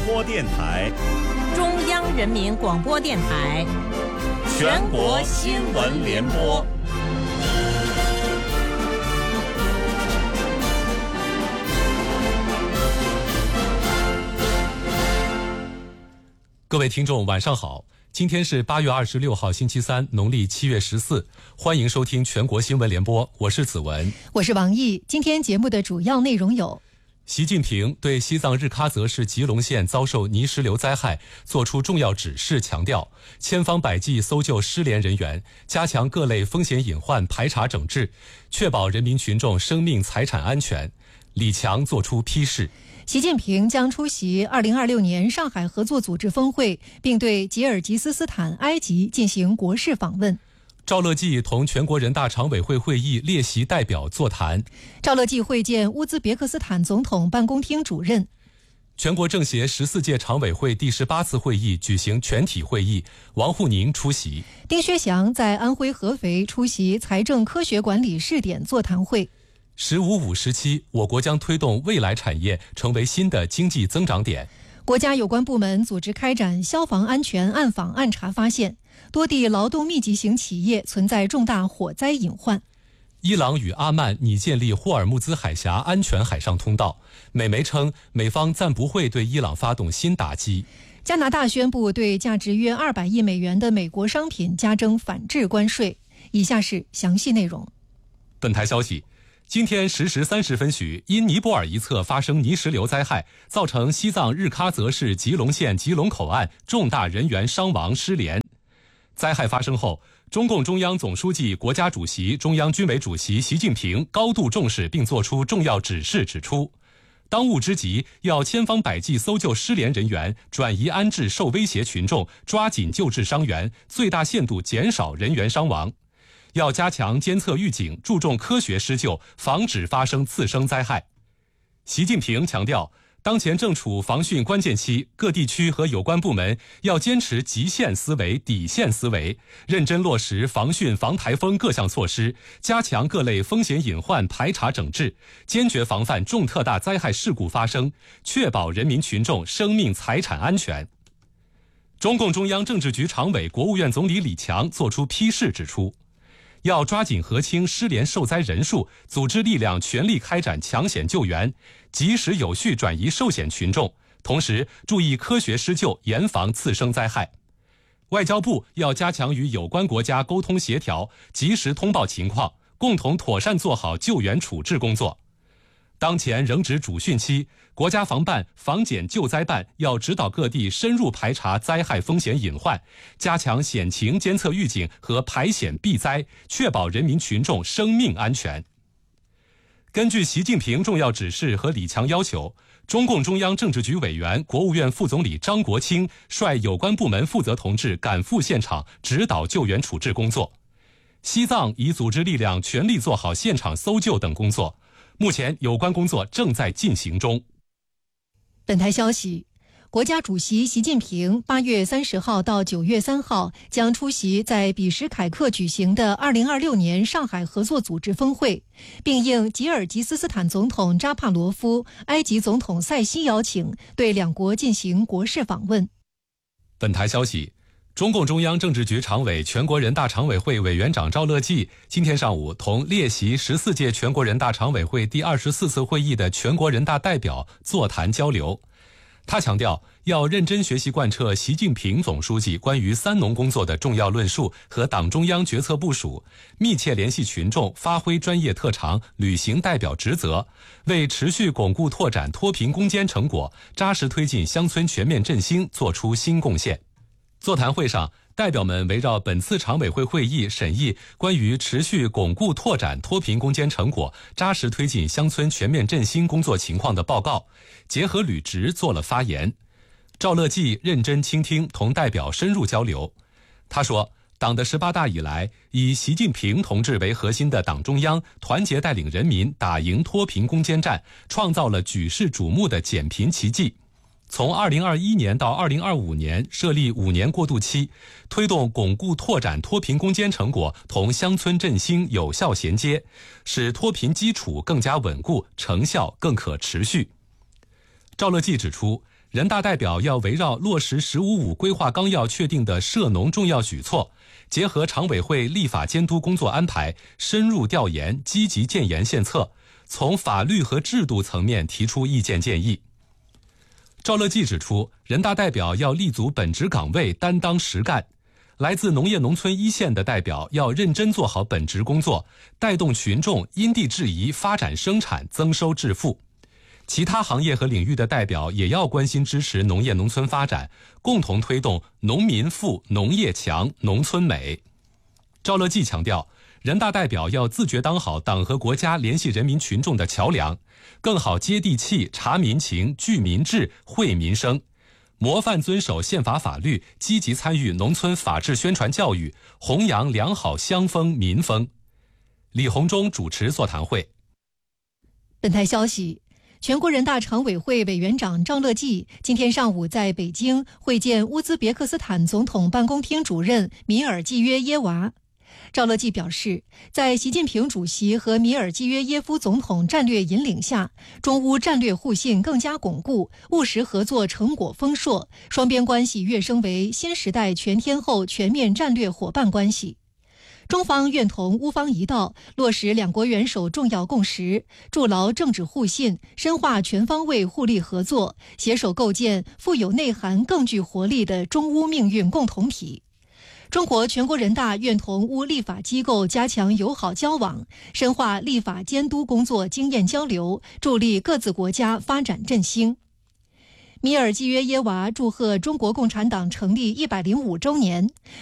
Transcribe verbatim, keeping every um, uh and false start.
播电台、 中央人民广播电台、 全国新闻联播。 各位听众晚上好，今天是八月二十六号星期三，农历七月十四，欢迎收听全国新闻联播，我是子文， 我是王毅。今天节目的主要内容有： 习近平对西藏日喀则市吉隆县遭受泥石流灾害作出重要指示，强调千方百计搜救失联人员，加强各类风险隐患排查整治，确保人民群众生命财产安全。李强作出批示。 习近平将出席二零二六年上海合作组织峰会，并对吉尔吉斯斯坦、埃及进行国事访问。 赵乐际同全国人大常委会会议列席代表座谈。 赵乐际会见乌兹别克斯坦总统办公厅主任。 全国政协十四届常委会第十八次会议举行全体会议，王沪宁出席。 丁薛祥在安徽合肥出席财政科学管理试点座谈会。 十五五时期，我国将推动未来产业成为新的经济增长点。 国家有关部门组织开展消防安全暗访暗查，发现多地劳动密集型企业存在重大火灾隐患。 伊朗与阿曼拟建立霍尔木兹海峡安全海上通道，美媒称美方暂不会对伊朗发动新打击。 加拿大宣布对价值约二百亿美元的美国商品加征反制关税。以下是详细内容。 本台消息，今天十时三十分许，因尼泊尔一侧发生泥石流灾害，造成西藏日喀则市吉隆县吉隆口岸重大人员伤亡失联。灾害发生后，中共中央总书记、国家主席、中央军委主席习近平高度重视并作出重要指示，指出当务之急要千方百计搜救失联人员，转移安置受威胁群众，抓紧救治伤员，最大限度减少人员伤亡。要加强监测预警，注重科学施救，防止发生次生灾害。习近平强调，当前正处防汛关键期，各地区和有关部门要坚持极限思维、底线思维，认真落实防汛防台风各项措施，加强各类风险隐患排查整治，坚决防范重特大灾害事故发生，确保人民群众生命财产安全。中共中央政治局常委、国务院总理李强作出批示，指出要抓紧核清失联受灾人数，组织力量全力开展抢险救援，及时有序转移受险群众，同时注意科学施救，严防次生灾害。外交部要加强与有关国家沟通协调，及时通报情况，共同妥善做好救援处置工作。当前仍值主汛期，国家防办、防检救灾办要指导各地深入排查灾害风险隐患，加强险情监测预警和排险避灾，确保人民群众生命安全。根据习近平重要指示和李强要求，中共中央政治局委员、国务院副总理张国清率有关部门负责同志赶赴现场，指导救援处置工作。西藏已组织力量全力做好现场搜救等工作，目前有关工作正在进行中。 本台消息，国家主席习近平八月三十号到九月三号将出席在比什凯克举行的二零二六年上海合作组织峰会，并应吉尔吉斯斯坦总统扎帕罗夫、埃及总统塞西邀请，对两国进行国事访问。 本台消息，中共中央政治局常委、全国人大常委会委员长赵乐际今天上午同列席十四届全国人大常委会第二十四次会议的全国人大代表座谈交流。他强调，要认真学习贯彻习近平总书记关于三农工作的重要论述和党中央决策部署，密切联系群众，发挥专业特长，履行代表职责，为持续巩固拓展脱贫攻坚成果，扎实推进乡村全面振兴作出新贡献。座谈会上，代表们围绕本次常委会会议审议关于持续巩固拓展脱贫攻坚成果，扎实推进乡村全面振兴工作情况的报告，结合履职做了发言。赵乐际认真倾听，同代表深入交流。他说，党的十八大以来，以习近平同志为核心的党中央团结带领人民打赢脱贫攻坚战，创造了举世瞩目的减贫奇迹。从二零二一年到二零二五年设立五年过渡期，推动巩固拓展脱贫攻坚成果同乡村振兴有效衔接，使脱贫基础更加稳固，成效更可持续。赵乐际指出， 人大代表要围绕落实“十五五”规划纲要确定的涉农重要举措，结合常委会立法监督工作安排，深入调研，积极建言献策，从法律和制度层面提出意见建议。赵乐际指出，人大代表要立足本职岗位，担当实干。来自农业农村一线的代表要认真做好本职工作，带动群众因地制宜发展生产，增收致富。其他行业和领域的代表也要关心支持农业农村发展，共同推动农民富、农业强、农村美。赵乐际强调，人大代表要自觉当好党和国家联系人民群众的桥梁，更好接地气、察民情、聚民智、惠民生，模范遵守宪法法律，积极参与农村法治宣传教育，弘扬良好乡风民风。李鸿忠主持座谈会。 本台消息，全国人大常委会委员长赵乐际今天上午在北京会见乌兹别克斯坦总统办公厅主任米尔季约耶娃。赵乐际表示，在习近平主席和米尔季约耶夫总统战略引领下，中乌战略互信更加巩固，务实合作成果丰硕，双边关系跃升为新时代全天候全面战略伙伴关系。中方愿同乌方一道，落实两国元首重要共识，筑牢政治互信，深化全方位互利合作，携手构建富有内涵、更具活力的中乌命运共同体。中国全国人大愿同乌立法机构加强友好交往，深化立法监督工作经验交流，助力各自国家发展振兴。米尔季约耶娃祝贺中国共产党成立一百零五周年，